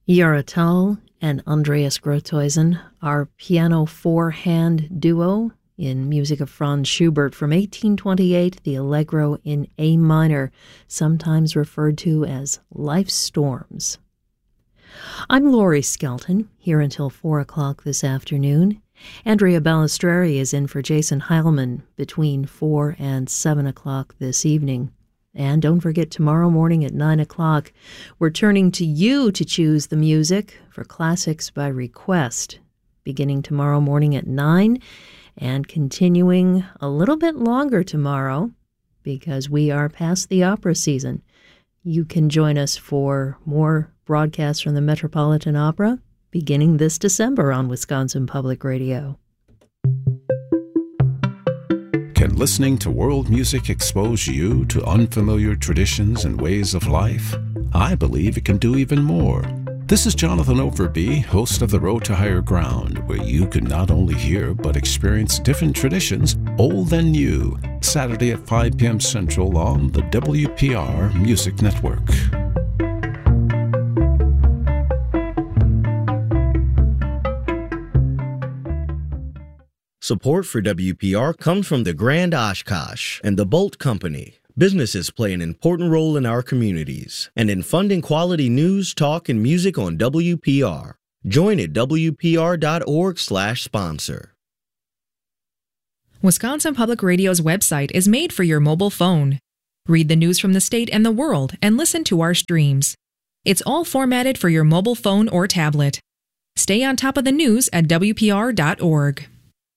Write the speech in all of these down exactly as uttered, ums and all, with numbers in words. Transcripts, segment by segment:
Jura Tull and Andreas Grothuysen, our piano four-hand duo in music of Franz Schubert from eighteen twenty-eight, the Allegro in A minor, sometimes referred to as Life's Storms. I'm Laurie Skelton, here until four o'clock this afternoon. Andrea Balistreri is in for Jason Heilman between four and seven o'clock this evening. And don't forget, tomorrow morning at nine o'clock, we're turning to you to choose the music for Classics by Request, beginning tomorrow morning at nine and continuing a little bit longer tomorrow because we are past the opera season. You can join us for more broadcasts from the Metropolitan Opera beginning this December on Wisconsin Public Radio. Can listening to world music expose you to unfamiliar traditions and ways of life? I believe it can do even more. This is Jonathan Overby, host of The Road to Higher Ground, where you can not only hear but experience different traditions, old and new, Saturday at five p.m. Central on the W P R Music Network. Support for W P R comes from the Grand Oshkosh and the Bolt Company. Businesses play an important role in our communities and in funding quality news, talk, and music on W P R. Join at W P R dot org slash sponsor. Wisconsin Public Radio's website is made for your mobile phone. Read the news from the state and the world and listen to our streams. It's all formatted for your mobile phone or tablet. Stay on top of the news at W P R dot org.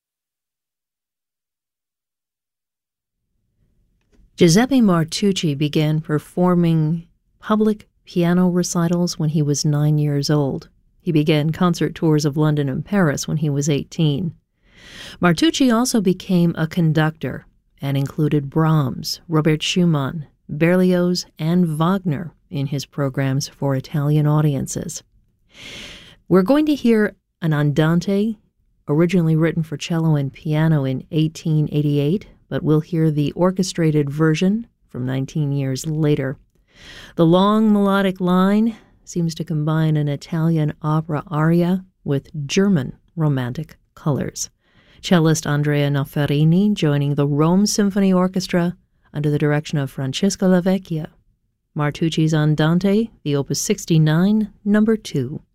Giuseppe Martucci began performing public piano recitals when he was nine years old. He began concert tours of London and Paris when he was eighteen. Martucci also became a conductor and included Brahms, Robert Schumann, Berlioz, and Wagner in his programs for Italian audiences. We're going to hear an Andante, originally written for cello and piano in eighteen eighty-eight, but we'll hear the orchestrated version from nineteen years later. The long melodic line seems to combine an Italian opera aria with German romantic colors. Cellist Andrea Noferini joining the Rome Symphony Orchestra under the direction of Francesco Lavecchia. Martucci's Andante, the Opus sixty-nine, number two.